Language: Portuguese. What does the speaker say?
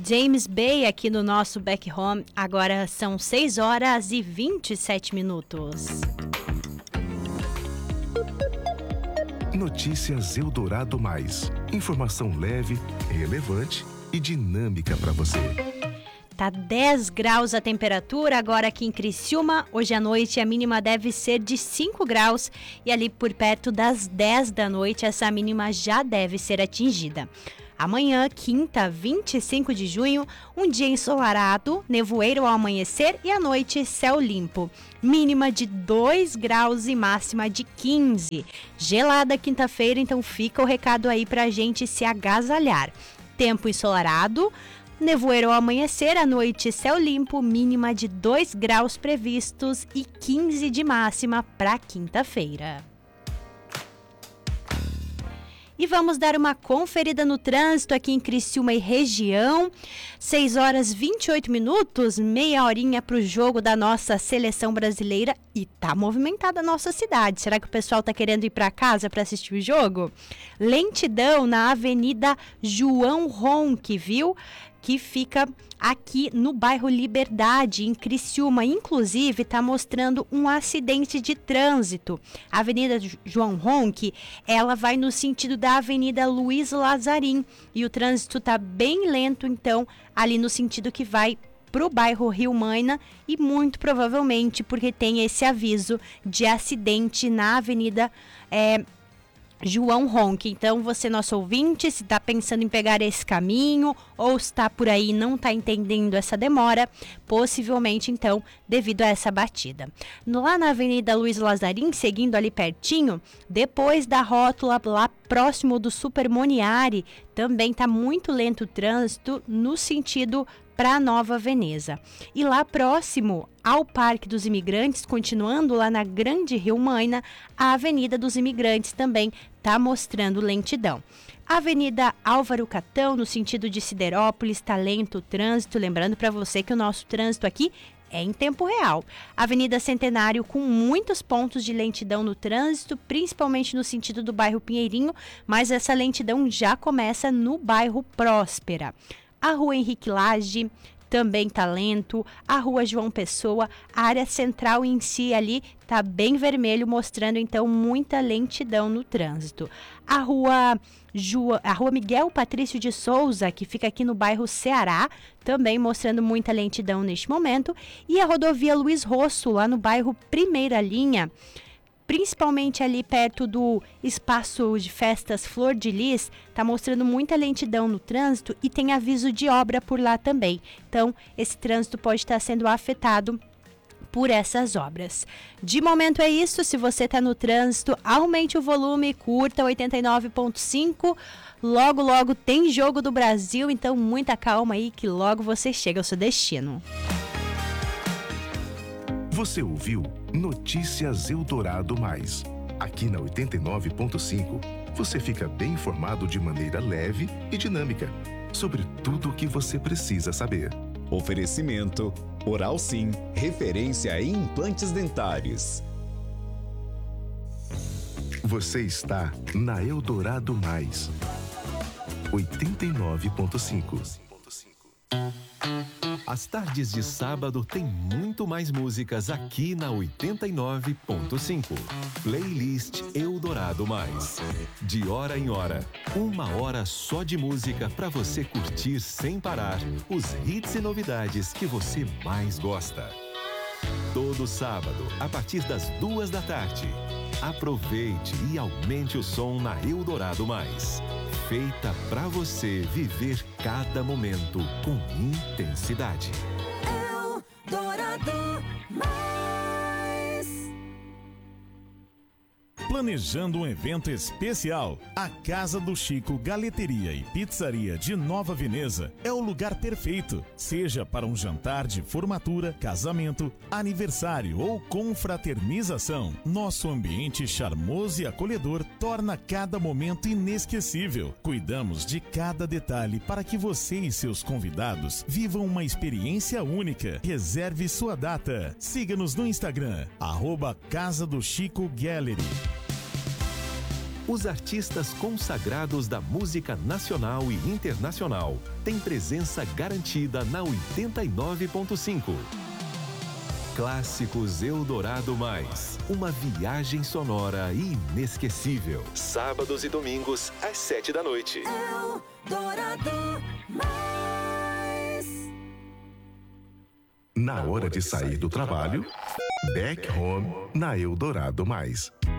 James Bay aqui no nosso Back Home. Agora são 6 horas e 27 minutos. Notícias Eldorado Mais. Informação leve, relevante e dinâmica para você. Tá 10 graus a temperatura agora aqui em Criciúma. Hoje à noite a mínima deve ser de 5 graus e ali por perto das 10 da noite essa mínima já deve ser atingida. Amanhã, quinta, 25 de junho, um dia ensolarado, nevoeiro ao amanhecer e à noite céu limpo. Mínima de 2 graus e máxima de 15. Gelada quinta-feira, então fica o recado aí pra gente se agasalhar. Tempo ensolarado, nevoeiro ao amanhecer, à noite céu limpo, mínima de 2 graus previstos e 15 de máxima para quinta-feira. E vamos dar uma conferida no trânsito aqui em Criciúma e região. 6 horas 28 minutos, meia horinha para o jogo da nossa seleção brasileira e tá movimentada a nossa cidade. Será que o pessoal tá querendo ir para casa para assistir o jogo? Lentidão na Avenida João Ronque, viu? Que fica aqui no bairro Liberdade, em Criciúma. Inclusive, está mostrando um acidente de trânsito. A Avenida João Ronque, ela vai no sentido da Avenida Luiz Lazarim. E o trânsito está bem lento, então, ali no sentido que vai para o bairro Rio Maina e muito provavelmente porque tem esse aviso de acidente na Avenida João Ronque. Então, você, nosso ouvinte, se está pensando em pegar esse caminho ou está por aí e não está entendendo essa demora, possivelmente, então, devido a essa batida. Lá na Avenida Luiz Lazarim, seguindo ali pertinho, depois da rótula lá próximo do Super Moniari, também está muito lento o trânsito no sentido para Nova Veneza. E lá próximo ao Parque dos Imigrantes, continuando lá na Grande Rio Maina, a Avenida dos Imigrantes também está mostrando lentidão. A Avenida Álvaro Catão, no sentido de Siderópolis, está lento o trânsito. Lembrando para você que o nosso trânsito aqui é em tempo real. Avenida Centenário com muitos pontos de lentidão no trânsito, principalmente no sentido do bairro Pinheirinho, mas essa lentidão já começa no bairro Próspera. A Rua Henrique Lage também está lento, a Rua João Pessoa, a área central em si ali está bem vermelho, mostrando então muita lentidão no trânsito. A Rua Miguel Patrício de Souza, que fica aqui no bairro Ceará, também mostrando muita lentidão neste momento. E a rodovia Luiz Rosso, lá no bairro Primeira Linha, principalmente ali perto do espaço de festas Flor de Lis, está mostrando muita lentidão no trânsito e tem aviso de obra por lá também. Então, esse trânsito pode estar sendo afetado por essas obras. De momento é isso. Se você está no trânsito, aumente o volume, curta 89.5. Logo, logo tem Jogo do Brasil, então muita calma aí que logo você chega ao seu destino. Você ouviu Notícias Eldorado Mais. Aqui na 89.5, você fica bem informado de maneira leve e dinâmica sobre tudo o que você precisa saber. Oferecimento Oral Sim, referência em implantes dentários. Você está na Eldorado Mais. 89.5. As tardes de sábado tem muito mais músicas aqui na 89.5. Playlist Eldorado Mais. De hora em hora, 1 hora só de música para você curtir sem parar os hits e novidades que você mais gosta. Todo sábado, a partir das 2 da tarde. Aproveite e aumente o som na Eldorado Mais. Feita para você viver cada momento com intensidade. Eldorado Mais. Planejando um evento especial? A Casa do Chico Galeteria e Pizzaria de Nova Veneza é o lugar perfeito. Seja para um jantar de formatura, casamento, aniversário ou confraternização, nosso ambiente charmoso e acolhedor torna cada momento inesquecível. Cuidamos de cada detalhe para que você e seus convidados vivam uma experiência única. Reserve sua data. Siga-nos no Instagram, @Casa do Chico Gallery. Os artistas consagrados da música nacional e internacional têm presença garantida na 89.5. Clássicos Eldorado Mais. Uma viagem sonora inesquecível. Sábados e domingos, às 7 da noite. Eldorado Mais. Na hora de sair do trabalho, Back Home na Eldorado Mais.